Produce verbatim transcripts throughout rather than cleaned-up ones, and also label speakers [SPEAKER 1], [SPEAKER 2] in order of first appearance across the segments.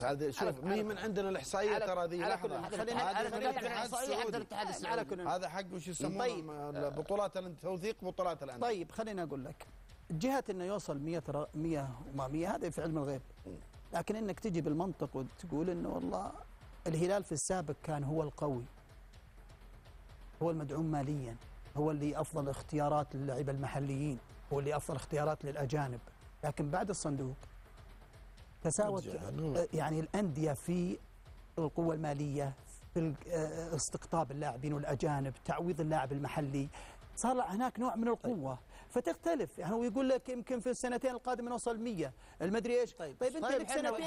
[SPEAKER 1] هذا شوف مين من عندنا الاحصائيه ترى ذي لحظه.
[SPEAKER 2] خلينا الاحصائيه حق الاتحاد السعودي،
[SPEAKER 1] هذا حق وش يسمونه بطولات توثيق بطولات الانديه.
[SPEAKER 3] طيب خليني اقول لك، جهه انه يوصل مية مية وما مية هذا في علم الغيب، لكن انك تجي بالمنطق وتقول انه والله الهلال في السابق كان هو القوي، هو المدعوم ماليا، هو اللي افضل اختيارات للاعيبه المحليين، هو اللي افضل اختيارات للاجانب، لكن بعد الصندوق تساوت يعني الانديه في القوه الماليه، في استقطاب اللاعبين والاجانب، تعويض اللاعب المحلي، صار هناك نوع من القوه. فتختلف يعني هو يقول لك يمكن في السنتين القادمه نوصل مية المدري ايش. طيب, طيب انت
[SPEAKER 2] طيب
[SPEAKER 3] بسنتين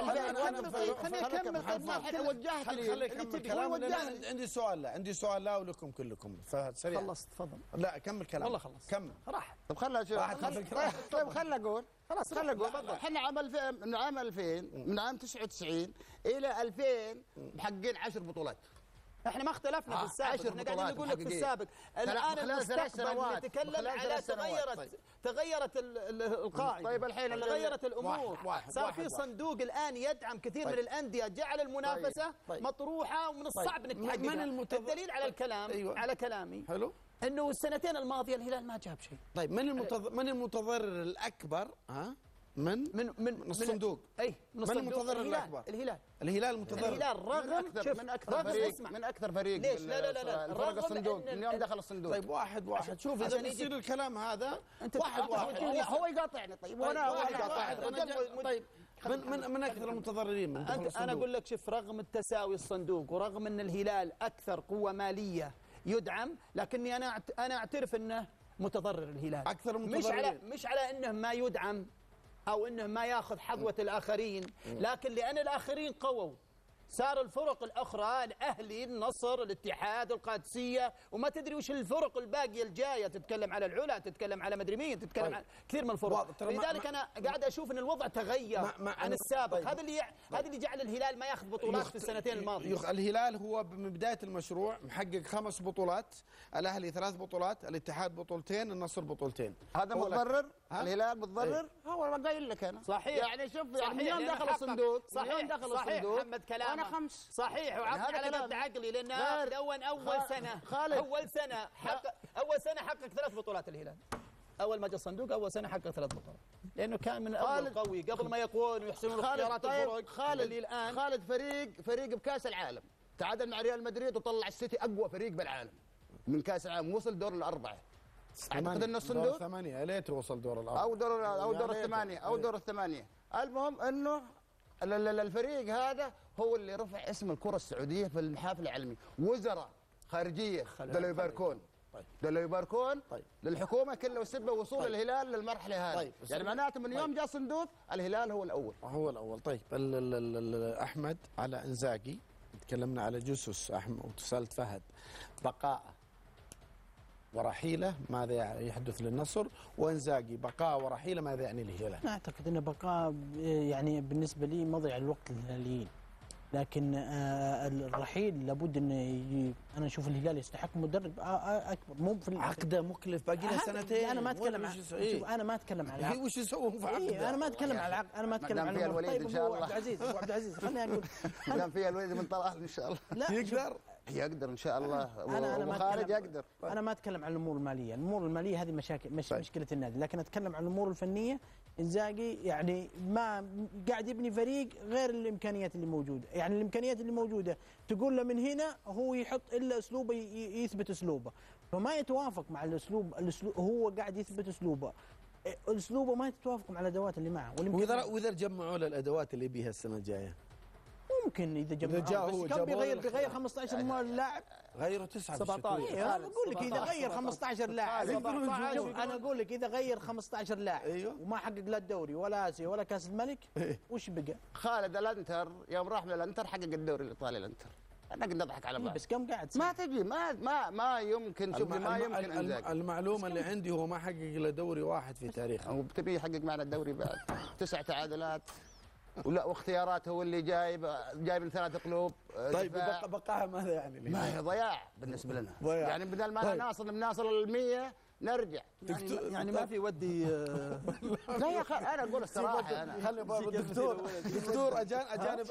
[SPEAKER 2] خليني اكمل قد وجهت لي
[SPEAKER 1] خليك كمل كلام. عندي سؤال، لا عندي سؤال لا ولكم كلكم فسريع.
[SPEAKER 3] خلصت تفضل.
[SPEAKER 1] لا كمل كلام
[SPEAKER 3] والله خلص
[SPEAKER 1] كمل
[SPEAKER 3] راح.
[SPEAKER 2] طيب خلنا شوف طيب خلنا اقول
[SPEAKER 3] خلاص
[SPEAKER 2] خلنا اقول احنا عام ألفين من عام ألفين من عام تسعة وتسعين الى ألفين محققين عشر بطولات.
[SPEAKER 3] احنا ما اختلفنا في السابق، احنا قاعدين نقول لك في السابق. الان المستقبل نتكلم على تغيرت طيب. تغيرت القاعده.
[SPEAKER 2] طيب الحين
[SPEAKER 3] تغيرت الامور، صار في صندوق الان يدعم كثير طيب. من الانديه، جعل المنافسه طيب. طيب. مطروحه ومن الصعب طيب. انك تحققها. المتض... الدليل على الكلام أيوة. على كلامي
[SPEAKER 1] حلو
[SPEAKER 3] انه السنتين الماضيه الهلال ما جاب شيء.
[SPEAKER 1] طيب من المتض... من المتضرر الاكبر ها من من من, من الصندوق؟
[SPEAKER 3] اي
[SPEAKER 1] من المتضرر الاكبر؟
[SPEAKER 3] الهلال.
[SPEAKER 1] الهلال المتضرر.
[SPEAKER 3] الهلال رغم
[SPEAKER 2] من اكثر من اكثر فريق من اكثر فريق
[SPEAKER 3] ليش؟ لا لا لا
[SPEAKER 2] رغم الصندوق من يوم دخل الصندوق.
[SPEAKER 1] طيب واحد واحد شوف اذا بيصير الكلام هذا واحد واحد
[SPEAKER 2] هو يقاطعني. طيب وانا واحد
[SPEAKER 1] طيب من من من اكثر المتضررين من دخول الصندوق.
[SPEAKER 3] انا اقول لك شوف، رغم التساوي الصندوق ورغم ان الهلال اكثر قوه ماليه يدعم، لكني انا انا اعترف انه متضرر الهلال
[SPEAKER 1] اكثر متضررين.
[SPEAKER 3] مش على مش على انه ما يدعم او انه ما ياخذ حظوه الاخرين، لكن لان الاخرين قووا صار الفرق الاخرى الاهلي النصر الاتحاد القادسيه وما تدري وش الفرق الباقيه الجايه، تتكلم على العلا، تتكلم على مدري مين، تتكلم طيب. عن كثير من الفرق. لذلك انا قاعد اشوف ان الوضع تغير ما ما عن السابق. طيب. هذا اللي هذا اللي جعل الهلال ما ياخذ بطولات يخت... في السنتين الماضيه.
[SPEAKER 1] الهلال هو من بدايه المشروع محقق خمس بطولات، الاهلي ثلاث بطولات، الاتحاد بطولتين، النصر بطولتين.
[SPEAKER 2] هذا متضرر؟ الهلال متضرر؟
[SPEAKER 3] ايه؟
[SPEAKER 2] هو ما قايل لك انا
[SPEAKER 3] صحيح.
[SPEAKER 2] يعني شوف يعني من يوم دخل الصندوق
[SPEAKER 3] صحيح دخل الصندوق محمد كلام
[SPEAKER 2] انا خمس
[SPEAKER 3] صحيح وعطني على قد عقلي لان اول اول سنه
[SPEAKER 2] خالد.
[SPEAKER 3] اول سنه حقق اول سنه حقق ثلاث بطولات الهلال. اول ما جاء الصندوق اول سنه حقق ثلاث بطولات لانه كان من الاول قوي قبل ما يقوون ويحسنون اختيارات الفرق.
[SPEAKER 2] خالد اللي الان خالد فريق فريق بكاس العالم تعادل مع ريال مدريد وطلع السيتي اقوى فريق بالعالم من كاس العالم، وصل دور الاربعه. اعتقد انه الصندوق
[SPEAKER 1] دور ثمانيه يا ليت وصل دور الاربعه
[SPEAKER 2] او دور او دور الثمانيه او دور الثمانيه. المهم انه الفريق هذا هو اللي رفع اسم الكرة السعودية في المحافل العالمية. وزراء خارجية دلوا يباركون طيب. دلوا يباركون طيب. للحكومة كلها وسبة وصول طيب. الهلال للمرحلة هذه. طيب. يعني معناته من يوم طيب. جاء صندوق الهلال هو الأول
[SPEAKER 1] هو الأول. طيب ال ال ال ال أحمد على إنزاغي تكلمنا على جوسوس أحمد وسألت فهد بقاء ورحيله ماذا يحدث للنصر، وانزاغي بقاء ورحيله ماذا يعني للهلال؟
[SPEAKER 4] انا اعتقد ان بقاء يعني بالنسبه لي مضيع الوقت للهلاليين، لكن آه الرحيل لابد ان انا اشوف الهلال يستحق مدرب اكبر. مو في
[SPEAKER 1] عقده مكلف باقي له سنتين.
[SPEAKER 4] انا ما اتكلم عن إيه؟ انا ما اتكلم عن
[SPEAKER 1] العقد. وش يسوون في عقده؟
[SPEAKER 4] إيه؟ انا ما اتكلم عن العقد، انا ما اتكلم عن
[SPEAKER 2] الوليد. طيب
[SPEAKER 4] ان شاء الله. ابو عبد العزيز ابو عبد العزيز خليني اقول
[SPEAKER 2] دام فيها الوليد من طلال ان شاء الله
[SPEAKER 4] لا
[SPEAKER 2] يقدر يقدر ان شاء الله.
[SPEAKER 4] انا انا ما
[SPEAKER 2] خالد يقدر.
[SPEAKER 4] انا ما اتكلم عن الامور الماليه، الامور الماليه هذه مشاكل مش طيب. مشكله النادي، لكن اتكلم عن الامور الفنيه. انزاغي يعني ما قاعد يبني فريق غير الامكانيات اللي موجوده، يعني الامكانيات اللي موجوده تقول له من هنا هو يحط الا اسلوبه يثبت اسلوبه، فما يتوافق مع الاسلوب الاسلوب هو قاعد يثبت اسلوبه اسلوبه ما تتوافق مع الادوات اللي معه.
[SPEAKER 1] واذا واذا جمعوا له الادوات اللي بيها السنه الجايه
[SPEAKER 4] ممكن اذا جمعوا بس كم بيغير بيغير خمسة عشر لاعب
[SPEAKER 1] غيروا تسعة
[SPEAKER 4] سبعة عشر. انا اقول لك اذا غير خمسة عشر لاعب انا اقول لك اذا غير خمسة عشر لاعب أيوه. وما حقق لا الدوري ولا اسيا ولا كاس الملك إيه؟ وش بقى؟
[SPEAKER 2] خالد الانتر يوم راح من الانتر حقق الدوري الايطالي الانتر. انا قد نضحك على بعض
[SPEAKER 4] بس كم قاعد
[SPEAKER 2] ما تجي ما ما ما يمكن شوف ما يمكن
[SPEAKER 1] انزاغي. المعلومه اللي عندي هو ما حقق الا دوري واحد في تاريخه.
[SPEAKER 2] وبتبي يحقق معنا الدوري بعد تسع تعادلات ولا واختيارات هو اللي جايب جايب من ثلاث قلوب.
[SPEAKER 1] طيب بقى بقاها ماذا يعني؟
[SPEAKER 2] ما هي ضياع بالنسبه لنا
[SPEAKER 1] ضياع.
[SPEAKER 2] يعني بدل ما طيب. ناصل بناصل المية نرجع
[SPEAKER 3] يعني, يعني ما في ودي
[SPEAKER 2] لا يا اخي انا اقول الصراحه انا
[SPEAKER 1] خلي دكتور دكتور اجانب